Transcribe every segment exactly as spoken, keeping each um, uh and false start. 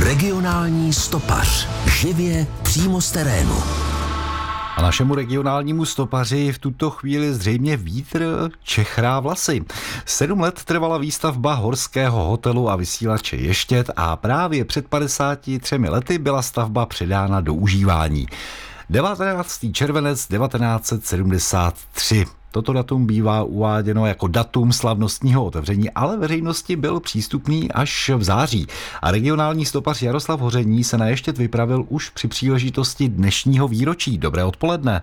Regionální stopař. Živě přímo z terénu. A našemu regionálnímu stopaři v tuto chvíli zřejmě vítr čechrá vlasy. Sedm let trvala výstavba horského hotelu a vysílače Ještěd a právě před padesáti třemi lety byla stavba předána do užívání. devatenáctého červenec devatenáct set sedmdesát tři. Toto datum bývá uváděno jako datum slavnostního otevření, ale veřejnosti byl přístupný až v září. A regionální stopař Jaroslav Hoření se na Ještěd vypravil už při příležitosti dnešního výročí. Dobré odpoledne.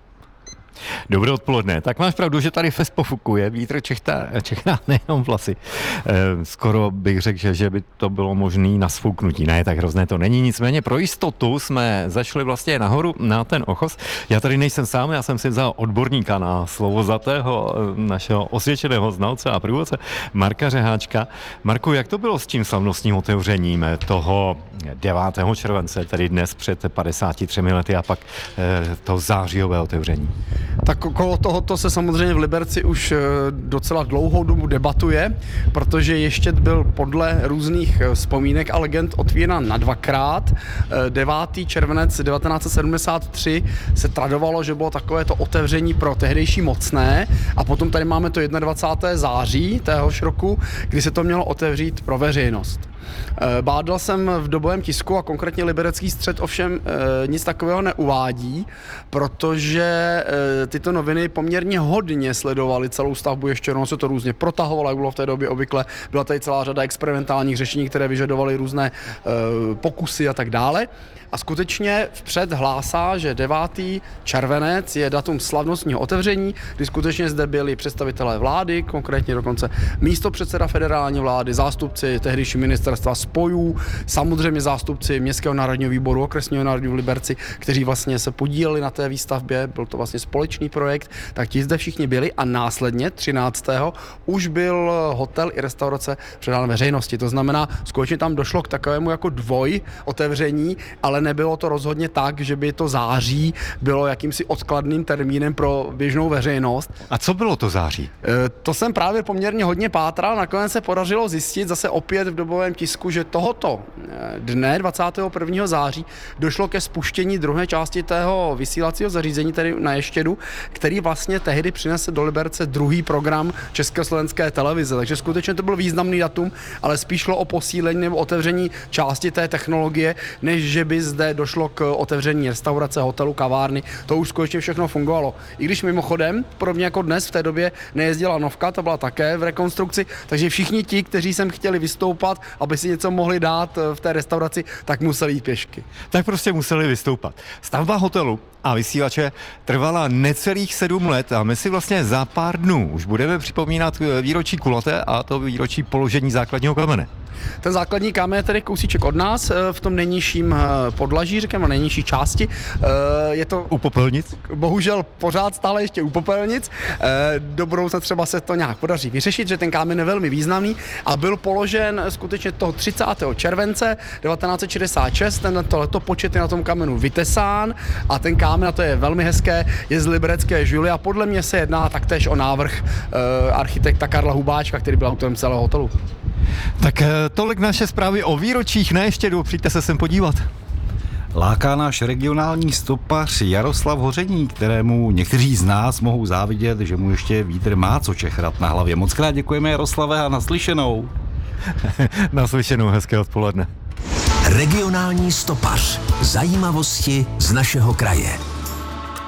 Dobré odpoledne. Tak máš pravdu, že tady fest pofukuje, vítr čechta, čechná nejenom vlasy. E, skoro bych řekl, že, že by to bylo možné na sfouknutí. Ne, tak hrozné to není. Nicméně pro jistotu jsme zašli vlastně nahoru na ten ochos. Já tady nejsem sám, já jsem si vzal odborníka na slovozatého, našeho osvědčeného znalce a průvodce Marka Řeháčka. Marku, jak to bylo s tím slavnostním otevřením toho devátého července, tedy dnes před padesáti třemi lety a pak e, to zářijové otevření? Tak okolo tohoto se samozřejmě v Liberci už docela dlouhou dobu debatuje, protože Ještěd byl podle různých vzpomínek a legend otvírán na dvakrát. devátého červenec devatenáct set sedmdesát tři se tradovalo, že bylo takové to otevření pro tehdejší mocné a potom tady máme to dvacátého prvního září téhož roku, kdy se to mělo otevřít pro veřejnost. Bádal jsem v dobovém tisku a konkrétně Liberecký střed ovšem nic takového neuvádí, protože tyto noviny poměrně hodně sledovaly celou stavbu ještě, ono se to různě protahovalo, jak bylo v té době obvykle, byla tady celá řada experimentálních řešení, které vyžadovaly různé pokusy a tak dále. A skutečně vpřed hlásá, že devátý červenec je datum slavnostního otevření, kdy skutečně zde byli představitelé vlády, konkrétně dokonce místopředseda federální vlády, zástupci tehdejší ministerstva spojů, samozřejmě zástupci Městského národního výboru, Okresního národního v Liberci, kteří vlastně se podíleli na té výstavbě, byl to vlastně společný projekt, tak ti zde všichni byli a následně třináctého už byl hotel i restaurace předán veřejnosti. To znamená, skutečně tam došlo k takovému jako dvoj otevření, ale nebylo to rozhodně tak, že by to září bylo jakýmsi odkladným termínem pro běžnou veřejnost. A co bylo to září? E, to jsem právě poměrně hodně pátral, nakonec se podařilo zjistit zase opět v dobovém tisku, že tohoto dne dvacátého prvního září došlo ke spuštění druhé části tého vysílacího zařízení, tedy na Ještědu, který vlastně tehdy přinesl do Liberce druhý program Československé televize. Takže skutečně to byl významný datum, ale spíš šlo o posílení nebo otevření části té technologie, než že by zde došlo k otevření restaurace, hotelu, kavárny, to už skutečně všechno fungovalo. I když mimochodem, podobně jako dnes v té době nejezdila Novka, ta byla také v rekonstrukci, takže všichni ti, kteří sem chtěli vystoupat, aby si něco mohli dát v té restauraci, tak museli jít pěšky. Tak prostě museli vystoupat. Stavba hotelu a vysílače trvala necelých sedm let a my si vlastně za pár dnů už budeme připomínat výročí kulaté a to výročí položení základního kamene. Ten základní kámen je tedy kousíček od nás, v tom nejnižším podlaží, řekněme, nejnižší části. Je to u Popelnic? Bohužel pořád stále ještě u Popelnic. Do budoucna třeba se to nějak podaří vyřešit, že ten kámen je velmi významný a byl položen skutečně toho třicátého července devatenáct set šedesát šest. Tento letopočet je na tom kamenu vytesán a ten kámen, a to je velmi hezké, je z liberecké žuly a podle mě se jedná taktéž o návrh architekta Karla Hubáčka, který byl autorem celého hotelu. Tak tolik naše zprávy o výročích na Ještědu, přijďte se sem podívat. Láká náš regionální stopař Jaroslav Hoření, kterému někteří z nás mohou závidět, že mu ještě vítr má co čechrat na hlavě. Moc krát děkujeme, Jaroslave, a naslyšenou. Naslyšenou, hezké odpoledne. Regionální stopař. Zajímavosti z našeho kraje.